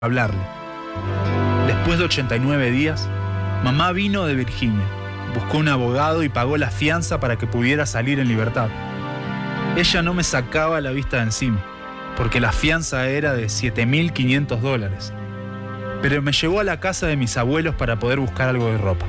hablarle. Después de 89 días, mamá vino de Virginia, buscó un abogado y pagó la fianza para que pudiera salir en libertad. Ella no me sacaba la vista de encima, porque la fianza era de $7.500. Pero me llevó a la casa de mis abuelos para poder buscar algo de ropa.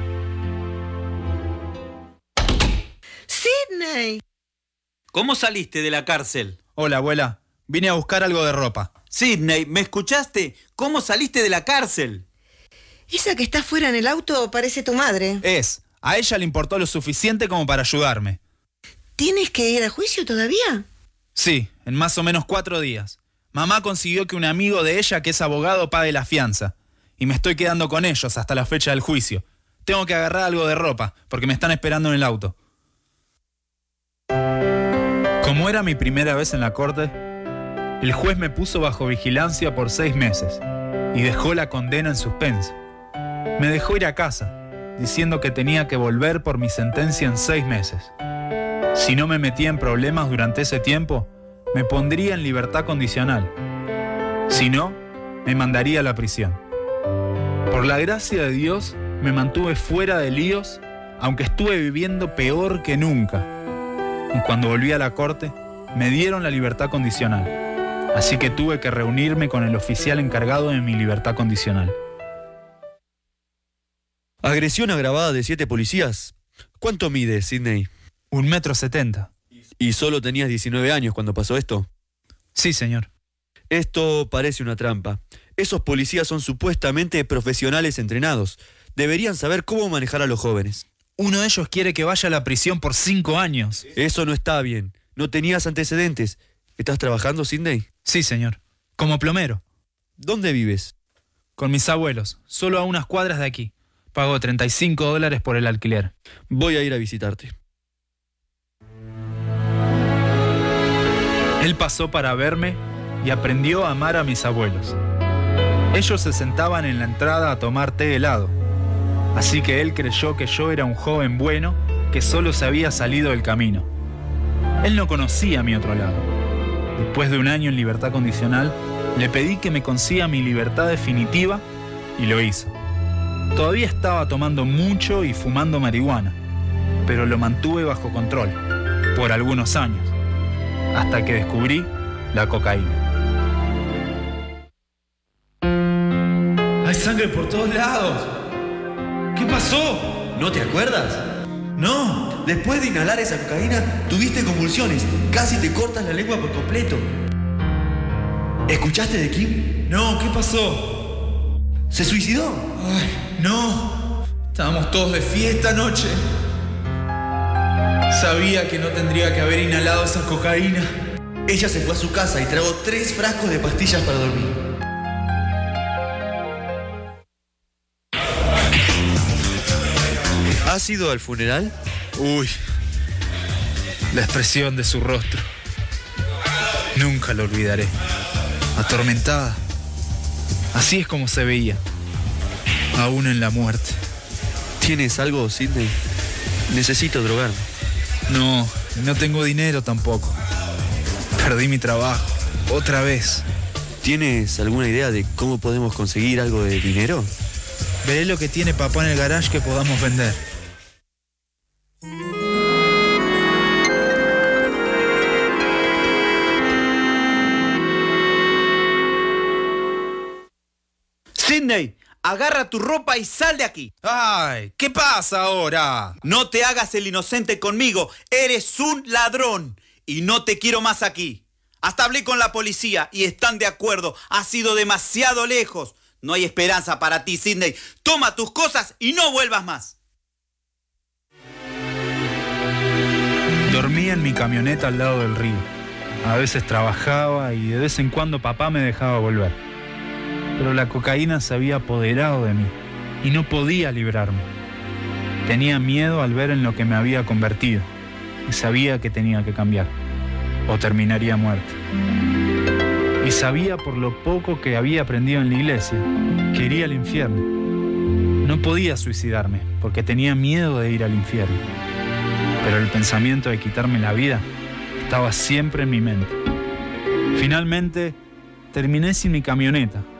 ¡Sidney! ¿Cómo saliste de la cárcel? Hola, abuela. Vine a buscar algo de ropa. Sidney, ¿me escuchaste? ¿Cómo saliste de la cárcel? Esa que está afuera en el auto parece tu madre. A ella le importó lo suficiente como para ayudarme. ¿Tienes que ir a juicio todavía? Sí, en más o menos 4 días. Mamá consiguió que un amigo de ella, que es abogado, pague la fianza. Y me estoy quedando con ellos hasta la fecha del juicio. Tengo que agarrar algo de ropa, porque me están esperando en el auto. Como era mi primera vez en la corte, el juez me puso bajo vigilancia por 6 meses y dejó la condena en suspenso. Me dejó ir a casa, diciendo que tenía que volver por mi sentencia en 6 meses. Si no me metía en problemas durante ese tiempo, me pondría en libertad condicional. Si no, me mandaría a la prisión. Por la gracia de Dios, me mantuve fuera de líos, aunque estuve viviendo peor que nunca. Y cuando volví a la corte, me dieron la libertad condicional. Así que tuve que reunirme con el oficial encargado de mi libertad condicional. Agresión agravada de 7 policías. ¿Cuánto mides, Sidney? 1,70 m. ¿Y solo tenías 19 años cuando pasó esto? Sí, señor. Esto parece una trampa. Esos policías son supuestamente profesionales entrenados. Deberían saber cómo manejar a los jóvenes. Uno de ellos quiere que vaya a la prisión por 5 años. Eso no está bien. No tenías antecedentes. ¿Estás trabajando, Sidney? Sí, señor. Como plomero. ¿Dónde vives? Con mis abuelos, solo a unas cuadras de aquí. Pago $35 por el alquiler. Voy a ir a visitarte. Él pasó para verme y aprendió a amar a mis abuelos. Ellos se sentaban en la entrada a tomar té helado. Así que él creyó que yo era un joven bueno que solo se había salido del camino. Él no conocía mi otro lado. Después de 1 año en libertad condicional, le pedí que me consiga mi libertad definitiva y lo hizo. Todavía estaba tomando mucho y fumando marihuana, pero lo mantuve bajo control por algunos años, hasta que descubrí la cocaína. Hay sangre por todos lados. ¿Qué pasó? ¿No te acuerdas? No. Después de inhalar esa cocaína, tuviste convulsiones. Casi te cortas la lengua por completo. ¿Escuchaste de Kim? No, ¿qué pasó? ¿Se suicidó? Ay, no. Estábamos todos de fiesta anoche. Sabía que no tendría que haber inhalado esa cocaína. Ella se fue a su casa y tragó 3 frascos de pastillas para dormir. ¿Has ido al funeral? Uy, la expresión de su rostro. Nunca lo olvidaré. Atormentada. Así es como se veía, aún en la muerte. ¿Tienes algo, Sidney? Necesito drogarme. No tengo dinero tampoco. Perdí mi trabajo, otra vez. ¿Tienes alguna idea de cómo podemos conseguir algo de dinero? Veré lo que tiene papá en el garage que podamos vender. Sidney, agarra tu ropa y sal de aquí. ¡Ay! ¿Qué pasa ahora? No te hagas el inocente conmigo. Eres un ladrón y no te quiero más aquí. Hasta hablé con la policía y están de acuerdo. Has ido demasiado lejos. No hay esperanza para ti, Sidney. Toma tus cosas y no vuelvas más. Dormía en mi camioneta al lado del río. A veces trabajaba y de vez en cuando papá me dejaba volver. Pero la cocaína se había apoderado de mí y no podía librarme. Tenía miedo al ver en lo que me había convertido y sabía que tenía que cambiar o terminaría muerto. Y sabía por lo poco que había aprendido en la iglesia que iría al infierno. No podía suicidarme porque tenía miedo de ir al infierno. Pero el pensamiento de quitarme la vida estaba siempre en mi mente. Finalmente terminé sin mi camioneta